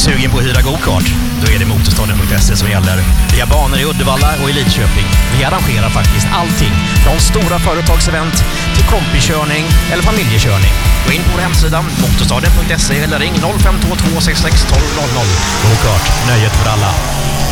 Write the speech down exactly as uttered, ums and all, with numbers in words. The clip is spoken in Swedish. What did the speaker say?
Sugen på att hyra go-kart? Då är det motorstaden punkt se som gäller. Vi har banor i Uddevalla och i Lidköping. Vi arrangerar faktiskt allting. Från stora företagsevent till kompikörning eller familjekörning. Gå in på vår hemsida motorstaden punkt se eller ring noll fem två två sex sex ett två noll noll. Go-kart, nöjet för alla.